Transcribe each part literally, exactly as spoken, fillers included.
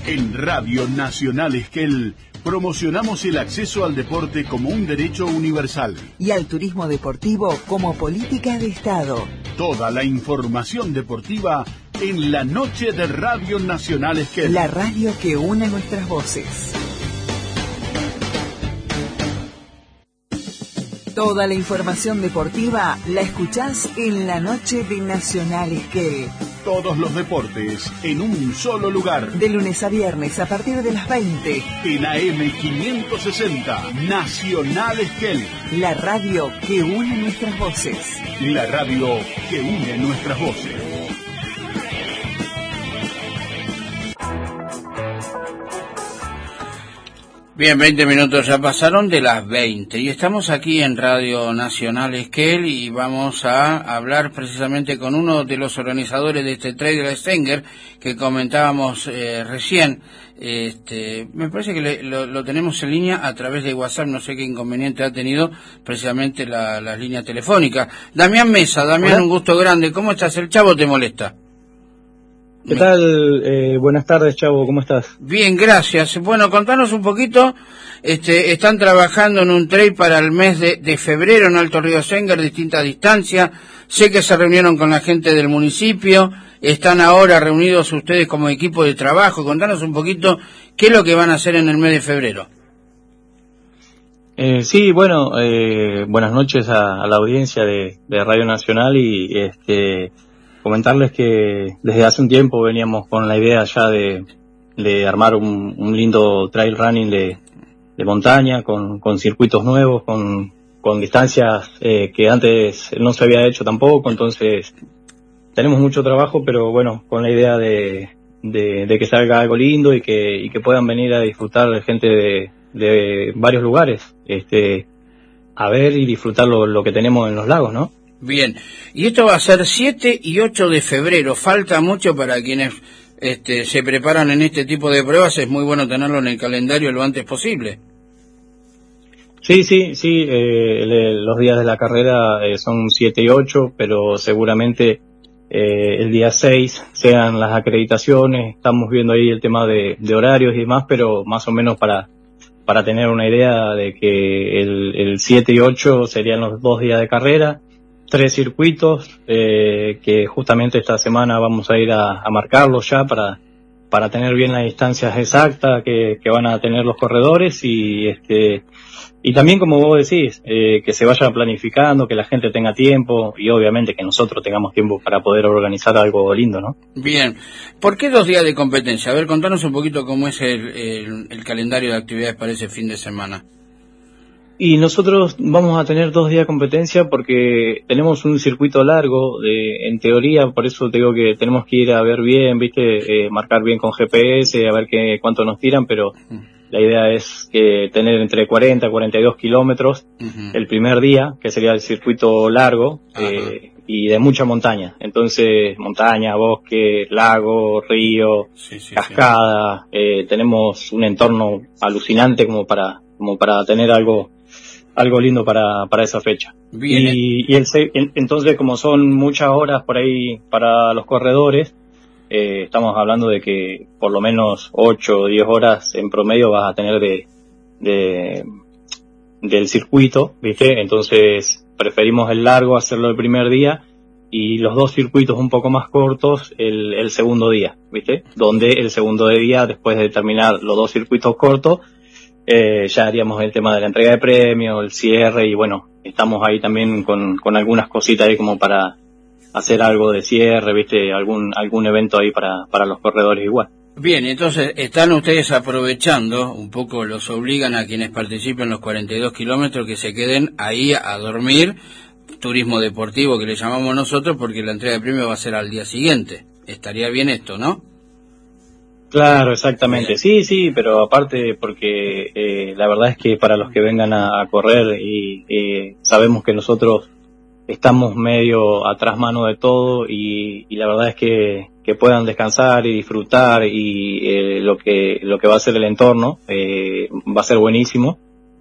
En Radio Nacional Esquel promocionamos el acceso al deporte como un derecho universal y al turismo deportivo como política de Estado. Toda la información deportiva en la noche de Radio Nacional Esquel. La radio que une nuestras voces. Toda la información deportiva la escuchás en la noche de Nacional Esquel. Todos los deportes en un solo lugar. De lunes a viernes a partir de las veinte. En A M quinientos sesenta, Nacional Esquel. La radio que une nuestras voces. La radio que une nuestras voces. Bien, veinte minutos ya pasaron de las veinte y estamos aquí en Radio Nacional Esquel y vamos a hablar precisamente con uno de los organizadores de este Trail de la Stenger que comentábamos eh, recién. Este, me parece que le, lo, lo tenemos en línea a través de WhatsApp, no sé qué inconveniente ha tenido precisamente la, las líneas telefónicas. Damián Mesa, Damián, ¿hola? Un gusto grande. ¿Cómo estás? ¿El Chavo te molesta? ¿Qué tal? Eh, buenas tardes, Chavo, ¿cómo estás? Bien, gracias. Bueno, contanos un poquito, este, están trabajando en un trail para el mes de, de febrero en Alto Río Stenger, distintas distancias. Sé que se reunieron con la gente del municipio, están ahora reunidos ustedes como equipo de trabajo. Contanos un poquito qué es lo que van a hacer en el mes de febrero. Eh, sí, bueno, eh, buenas noches a, a la audiencia de, de Radio Nacional y este... comentarles que desde hace un tiempo veníamos con la idea ya de, de armar un, un lindo trail running de, de montaña con, con circuitos nuevos, con, con distancias eh, que antes no se había hecho tampoco, entonces tenemos mucho trabajo, pero bueno, con la idea de, de, de que salga algo lindo y que, y que puedan venir a disfrutar de gente de, de varios lugares, este, a ver y disfrutar lo, lo que tenemos en los lagos, ¿no? Bien, y esto va a ser siete y ocho de febrero, falta mucho para quienes este, se preparan en este tipo de pruebas, es muy bueno tenerlo en el calendario lo antes posible. Sí, sí, sí, eh, le, los días de la carrera eh, son siete y ocho, pero seguramente eh, el día seis sean las acreditaciones, estamos viendo ahí el tema de, de horarios y demás, pero más o menos para para tener una idea de que el, el siete y ocho serían los dos días de carrera. Tres circuitos eh, que justamente esta semana vamos a ir a, a marcarlos ya para para tener bien las distancias exactas que, que van a tener los corredores y este y también, como vos decís, eh, que se vaya planificando, que la gente tenga tiempo y obviamente que nosotros tengamos tiempo para poder organizar algo lindo, ¿no? Bien, ¿por qué dos días de competencia? A ver, contanos un poquito cómo es el, el, el calendario de actividades para ese fin de semana. Y nosotros vamos a tener dos días de competencia porque tenemos un circuito largo, de, en teoría, por eso te digo que tenemos que ir a ver bien, viste, eh, marcar bien con G P S, a ver qué, cuánto nos tiran, pero la idea es que tener entre cuarenta y cuarenta y dos kilómetros uh-huh. el primer día, que sería el circuito largo, eh, y de mucha montaña. Entonces, montaña, bosque, lago, río, sí, sí, cascada, sí. Eh, tenemos un entorno alucinante como para, como para tener algo algo lindo para para esa fecha. Bien, y, y el, entonces, como son muchas horas por ahí para los corredores, eh, estamos hablando de que por lo menos ocho o diez horas en promedio vas a tener de, de del circuito, ¿viste? Entonces preferimos el largo hacerlo el primer día y los dos circuitos un poco más cortos el, el segundo día, ¿viste? Donde el segundo día, después de terminar los dos circuitos cortos, Eh, ya haríamos el tema de la entrega de premios, el cierre y bueno, estamos ahí también con, con algunas cositas ahí como para hacer algo de cierre, viste, algún algún evento ahí para, para los corredores igual. Bien, entonces están ustedes aprovechando, un poco los obligan a quienes participen los cuarenta y dos kilómetros que se queden ahí a dormir, turismo deportivo que le llamamos nosotros porque la entrega de premios va a ser al día siguiente. Estaría bien esto, ¿no? Claro, exactamente. Sí, sí, pero aparte porque eh, la verdad es que para los que vengan a, a correr y eh, sabemos que nosotros estamos medio atrás mano de todo y, y la verdad es que, que puedan descansar y disfrutar y eh, lo que lo que va a ser el entorno eh, va a ser buenísimo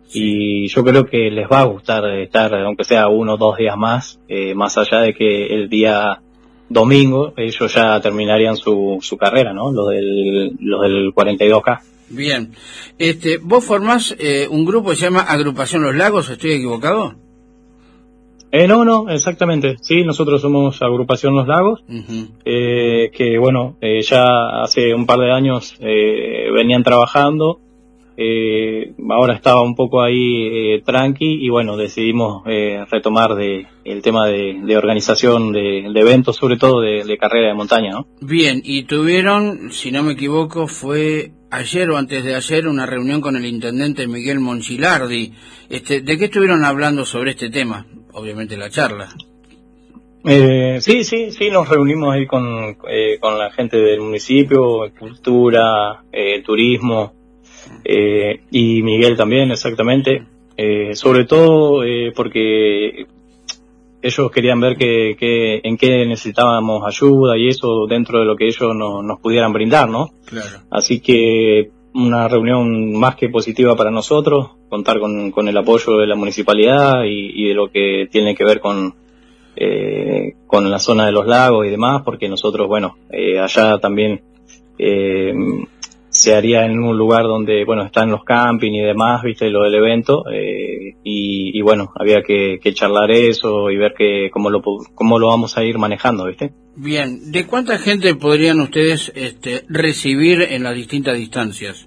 y yo creo que les va a gustar estar aunque sea uno o dos días más, eh, más allá de que el día domingo ellos ya terminarían su, su carrera, ¿no? Los del, los del cuarenta y dos K. Bien. Este, ¿vos formás eh, un grupo que se llama Agrupación Los Lagos? ¿Estoy equivocado? Eh, no, no, exactamente. Sí, nosotros somos Agrupación Los Lagos, uh-huh. eh, que bueno, eh, ya hace un par de años eh, venían trabajando, eh, ahora estaba un poco ahí eh, tranqui y bueno, decidimos eh, retomar de el tema de, de organización de, de eventos, sobre todo de, de carrera de montaña, ¿no? Bien, y tuvieron, si no me equivoco, fue ayer o antes de ayer una reunión con el intendente Miguel Monchilardi. Este, ¿de qué estuvieron hablando sobre este tema? Obviamente la charla. Eh, sí, sí, sí, nos reunimos ahí con, eh, con la gente del municipio, cultura, eh, turismo, eh, y Miguel también, exactamente. Eh, sobre todo eh, porque ellos querían ver que, que en qué necesitábamos ayuda y eso dentro de lo que ellos no, nos pudieran brindar, ¿no? Claro. Así que una reunión más que positiva para nosotros, contar con, con el apoyo de la municipalidad y, y de lo que tiene que ver con eh, con la zona de los lagos y demás, porque nosotros, bueno, eh, allá también eh, se haría en un lugar donde, bueno, están los camping y demás, viste, lo del evento, eh, y, y bueno, había que, que charlar eso y ver que cómo lo cómo lo vamos a ir manejando, viste. Bien, ¿de cuánta gente podrían ustedes este, recibir en las distintas distancias?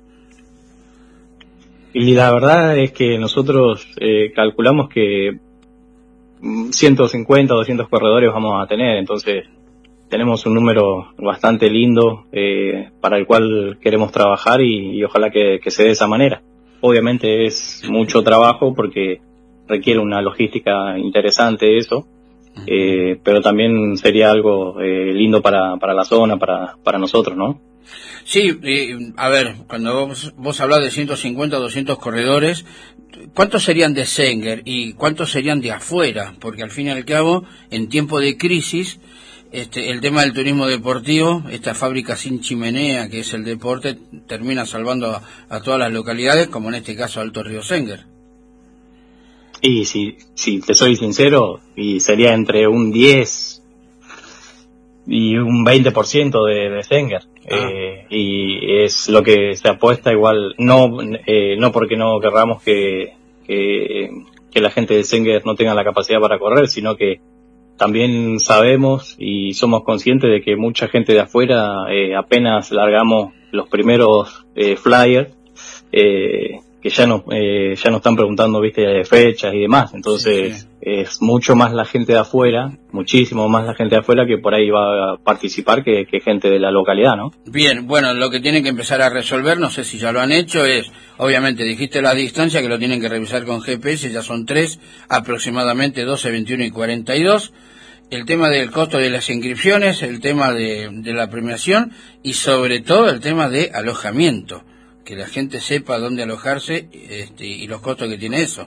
Y la verdad es que nosotros eh, calculamos que ciento cincuenta, doscientos corredores vamos a tener, entonces tenemos un número bastante lindo eh, para el cual queremos trabajar y, y ojalá que, que se dé de esa manera. Obviamente es mucho trabajo porque requiere una logística interesante eso, eh, pero también sería algo eh, lindo para, para la zona, para, para nosotros, ¿no? Sí, eh, a ver, cuando vos, vos hablás de ciento cincuenta, doscientos corredores, ¿cuántos serían de Senger y cuántos serían de afuera? Porque al fin y al cabo, en tiempo de crisis, este, el tema del turismo deportivo, esta fábrica sin chimenea que es el deporte, termina salvando a, a todas las localidades, como en este caso Alto Río Senger. Y si, si te soy sincero, y sería entre un diez y un veinte por ciento de, de Senger. Ah. Eh, y es lo que se apuesta igual, no eh, no porque no querramos que, que, que la gente de Senger no tenga la capacidad para correr, sino que también sabemos y somos conscientes de que mucha gente de afuera, eh, apenas largamos los primeros eh, flyers, eh, que ya nos eh, ya nos están preguntando, viste, de fechas y demás, entonces sí, sí. Es mucho más la gente de afuera, muchísimo más la gente de afuera que por ahí va a participar que, que gente de la localidad, ¿no? Bien, bueno, lo que tienen que empezar a resolver, no sé si ya lo han hecho, es, obviamente dijiste la distancia que lo tienen que revisar con G P S, ya son tres, aproximadamente doce, veintiuno y cuarenta y dos, el tema del costo de las inscripciones, el tema de, de la premiación y sobre todo el tema de alojamiento, que la gente sepa dónde alojarse este, y los costos que tiene eso.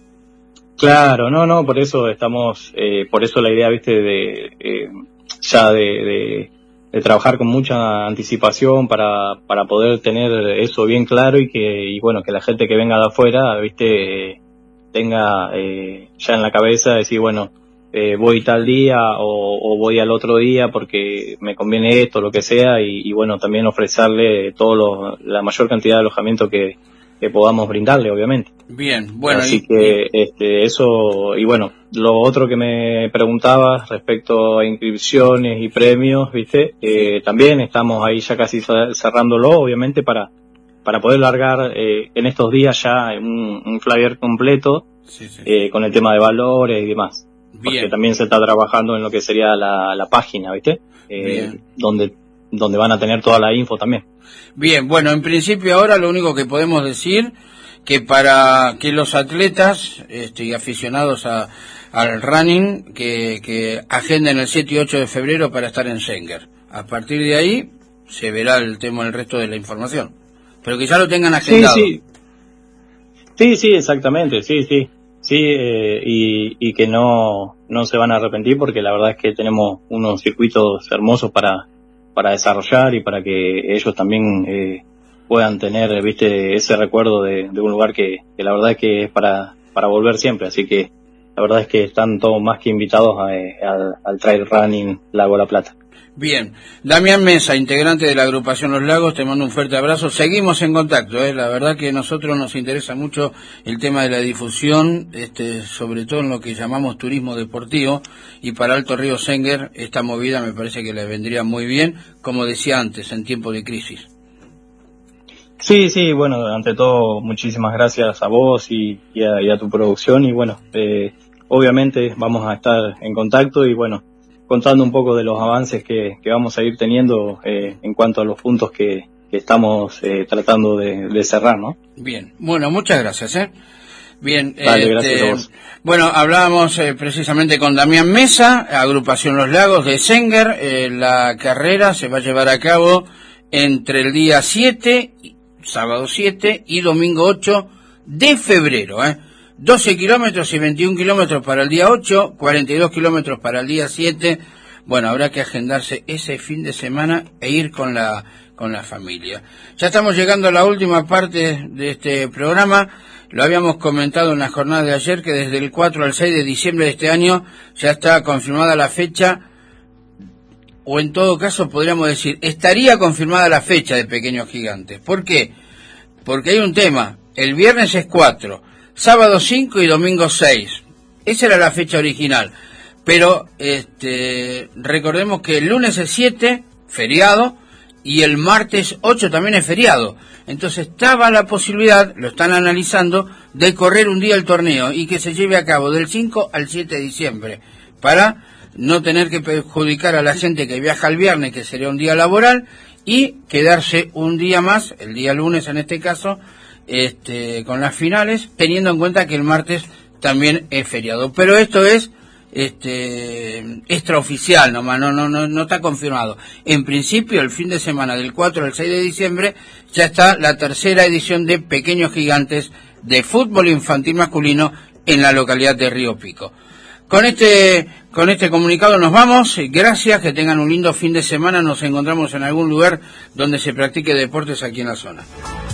Claro, no, no, por eso estamos, eh, por eso la idea, viste, de eh, ya de, de, de trabajar con mucha anticipación para para poder tener eso bien claro y que y bueno que la gente que venga de afuera, viste, tenga eh, ya en la cabeza decir bueno eh, voy tal día o, o voy al otro día porque me conviene esto, lo que sea y, y bueno también ofrecerle todo lo, la mayor cantidad de alojamiento que que podamos brindarle, obviamente. Bien, bueno. Así y, que este, eso, y bueno, lo otro que me preguntabas respecto a inscripciones y premios, viste, eh, también estamos ahí ya casi cerrándolo, obviamente, para para poder largar eh, en estos días ya un, un flyer completo sí, sí. Eh, con el tema de valores y demás. Bien. Porque también se está trabajando en lo que sería la, la página, viste, eh, donde donde van a tener toda la info también. Bien, bueno, en principio ahora lo único que podemos decir que para que los atletas este, y aficionados a, al running que, que agenden el siete y ocho de febrero para estar en Senger. A partir de ahí se verá el tema, el resto de la información. Pero que ya lo tengan agendado. Sí, sí, sí, sí exactamente, sí, sí. Sí, eh, y, y que no, no se van a arrepentir porque la verdad es que tenemos unos circuitos hermosos para para desarrollar y para que ellos también eh, puedan tener, viste, ese recuerdo de, de un lugar que, que la verdad es que es para para volver siempre, así que la verdad es que están todos más que invitados a, a, al, al Trail Running Lago La Plata. Bien, Damián Mesa, integrante de la agrupación Los Lagos, te mando un fuerte abrazo. Seguimos en contacto, ¿eh? La verdad que a nosotros nos interesa mucho el tema de la difusión, este, sobre todo en lo que llamamos turismo deportivo, y para Alto Río Sénger esta movida me parece que le vendría muy bien, como decía antes, en tiempo de crisis. Sí, sí, bueno, ante todo muchísimas gracias a vos y, y, a, y a tu producción, y bueno, eh, obviamente vamos a estar en contacto y bueno, contando un poco de los avances que, que vamos a ir teniendo eh, en cuanto a los puntos que, que estamos eh, tratando de, de cerrar, ¿no? Bien, bueno, muchas gracias, ¿eh? Bien, Dale, este, gracias a vos. Bueno, hablábamos eh, precisamente con Damián Mesa, agrupación Los Lagos de Sénger. Eh, la carrera se va a llevar a cabo entre el día siete, sábado siete y domingo ocho de febrero, ¿eh? doce kilómetros y veintiún kilómetros para el día ocho, cuarenta y dos kilómetros para el día siete. Bueno, habrá que agendarse ese fin de semana e ir con la con la familia. Ya estamos llegando a la última parte de este programa. Lo habíamos comentado en la jornada de ayer, que desde el cuatro al seis de diciembre de este año ya está confirmada la fecha, o en todo caso podríamos decir, estaría confirmada la fecha de Pequeños Gigantes. ¿Por qué? Porque hay un tema. El viernes es cuatro, sábado cinco y domingo seis. Esa era la fecha original. Pero este, recordemos que el lunes es siete, feriado, y el martes ocho también es feriado. Entonces estaba la posibilidad, lo están analizando, de correr un día el torneo y que se lleve a cabo del cinco al siete de diciembre, para no tener que perjudicar a la gente que viaja el viernes, que sería un día laboral, y quedarse un día más, el día lunes en este caso, este, con las finales, teniendo en cuenta que el martes también es feriado. Pero esto es este extraoficial nomás, no, no, no, no está confirmado. En principio, el fin de semana del cuatro al seis de diciembre ya está la tercera edición de Pequeños Gigantes de fútbol infantil masculino en la localidad de Río Pico. Con este, con este comunicado nos vamos. Gracias, que tengan un lindo fin de semana. Nos encontramos en algún lugar donde se practique deportes aquí en la zona.